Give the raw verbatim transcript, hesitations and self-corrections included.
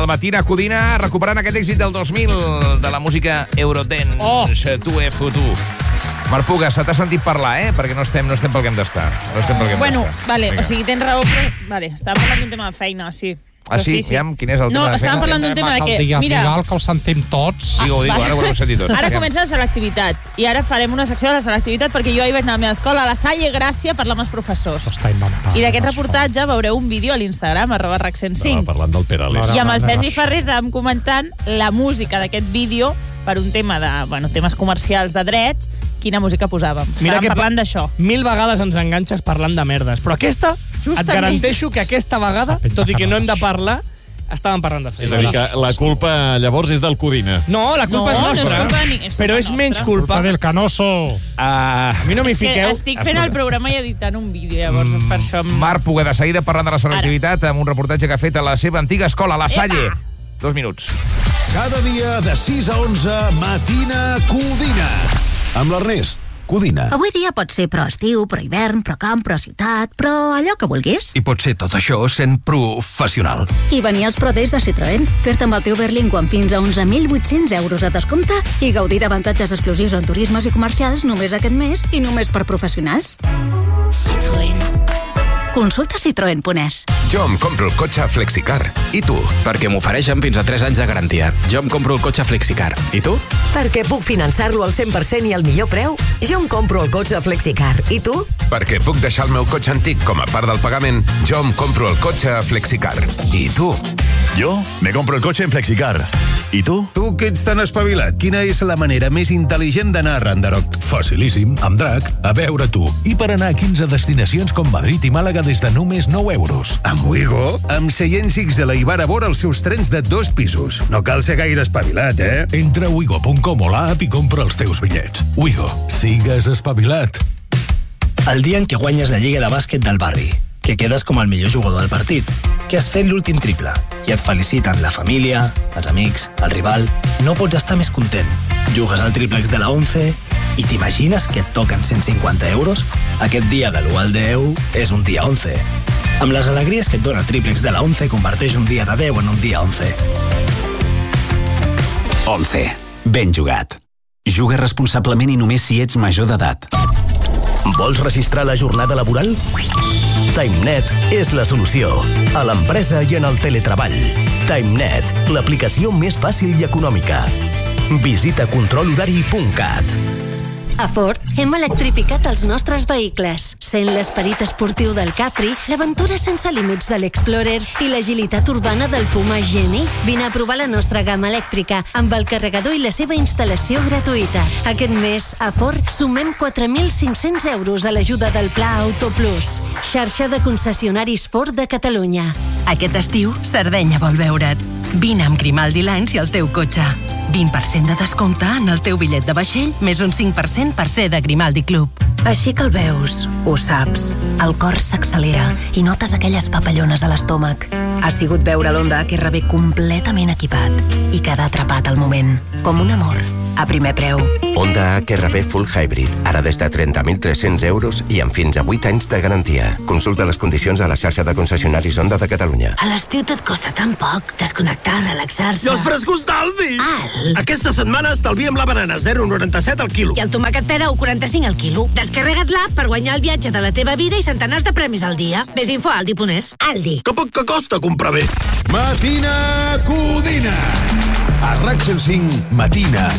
al Matina Codina, recuperant aquest èxit del dos mil de la música Eurodance. Oh. Tu he fotut. Marc Puga, se t'ha sentit parlar, eh? Perquè no estem, no estem pel que hem d'estar. No estem pel que hem Bueno, d'estar. vale, Vinga. o sigui, tens raó, però... Vale, estàvem parlant d'un tema de feina, sí. Ah, sí? Aviam, quin és el no, tema de feina? estàvem parlant d'un tema de que... Digues, Mira, digues, que ho sentim tots. Digue-ho, digue-ho, ara ho volem sentir tots. ara Vinga. comença la selectivitat. I ara farem una secció de la selectivitat perquè jo ahir vaig anar a la meva escola a la Salle Gràcia a parlar amb els professors. Està inventat. I d'aquest reportatge veureu un vídeo a l'Instagram, arroba rac cent cinc. No, parlant del Perales. I amb el Sergi Ferrer estàvem comentant la música d'aquest vídeo per un tema de, bueno, temes comercials de drets, quina música posàvem. Mira Estàvem que parlant d'això. Mil vegades ens enganxes parlant de merdes, però aquesta, Justament. et garanteixo que aquesta vegada, tot i que no hem de parlar, estàvem parlant de És a dir, feina. que la culpa llavors és del Codina. No, la culpa No, és no és nostra, culpa de ni- és culpa però és nostra. menys culpa. Culpa del canoso. Ah, A mi no m'hi És que fiqueu. estic fent el programa i editant un vídeo, llavors és per això... em- Marc Puga, de seguida parlant de la selectivitat amb un reportatge que ha fet a la seva antiga escola, la Salle. Dos minuts. Cada dia de sis a onze, Matina Codina. Amb l'Ernest Codina. Avui dia pot ser pro estiu, pro hivern, pro camp, pro ciutat, però allò que vulguis. I pot ser tot això sent professional. I venir als Pro Days de Citroën, fer-te amb el teu Berlingo amb fins a onze mil vuit-cents euros de descompte i gaudir d'avantatges exclusius en turismes i comercials només aquest mes i només per professionals. Citroën. Consulta citroen punt es. Jo em compro el cotxe Flexicar. I tu? Perquè m'ofereixen fins a tres anys de garantia. Jo em compro el cotxe Flexicar. I tu? Perquè puc finançar-lo al cent per cent i al millor preu. Jo em compro el cotxe Flexicar. I tu? Perquè puc deixar el meu cotxe antic com a part del pagament. Jo em compro el cotxe Flexicar. I tu? Jo me compro el cotxe en Flexicar. I tu? Tu que ets tan espavilat, quina és la manera més intel·ligent d'anar a Randaroc? Facilíssim, amb Drac, a veure tu. I per anar a quinze destinacions com Madrid i Màlaga des de només nou euros. Amb Wigo, amb seients X de la Ibar a vora els seus trens de dos pisos. No cal ser gaire espavilat, eh? Entra a wigo punt com o l'app i compra els teus bitllets. Wigo, sigues espavilat. El dia en què guanyes la Lliga de Bàsquet del barri, que quedes com el millor jugador del partit, que has fet l'últim triple i et feliciten la família, els amics, el rival, no pots estar més content. Jugues al triplex de la once i t'imagines que et toquen cent cinquanta euros? Aquest dia de l'u al deu és un dia onze. Amb les alegries que et dona el triplex de la once, converteix un dia de deu en un dia onze. onze. Ben jugat. Juga responsablement i només si ets major d'edat. Vols registrar la jornada laboral? TimeNet és la solució. A l'empresa i en el teletreball. TimeNet, l'aplicació més fàcil i econòmica. Visita control horari punt cat. A Ford hem electrificat els nostres vehicles, sent l'esperit esportiu del Capri, l'aventura sense límits de l'Explorer i l'agilitat urbana del Puma Geni. Vine a provar la nostra gamma elèctrica amb el carregador i la seva instal·lació gratuïta. Aquest mes, a Ford, sumem quatre mil cinc-cents euros a l'ajuda del Pla Auto Plus, xarxa de concessionaris Ford de Catalunya. Aquest estiu, Sardenya vol veure't. Vine amb Grimaldi Lines i el teu cotxe. vint per cent de descompte en el teu bitllet de vaixell, més un cinc per cent per ser de Grimaldi Club. Així que el veus, ho saps, el cor s'accelera i notes aquelles papallones a l'estómac. Ha sigut veure l'Honda H R V completament equipat i quedar atrapat al moment, com un amor, a primer preu. Honda H R V Full Hybrid, ara des de trenta mil tres-cents euros i amb fins a vuit anys de garantia. Consulta les condicions a la xarxa de concessionaris Honda de Catalunya. A l'estiu tot costa tan poc, desconnectar, relaxar-se. I els frescos d'Aldi! Al! Aquesta setmana estalviem la banana zero coma noranta-set al quilo. I el tomàquet pera u coma quaranta-cinc al quilo. Descarrega't l'app per guanyar el viatge de la teva vida i centenars de premis al dia. Ves info a aldi punt es. Aldi. Que poc que costa comprar bé. Matina Codina. A RAC cent cinc, Matina.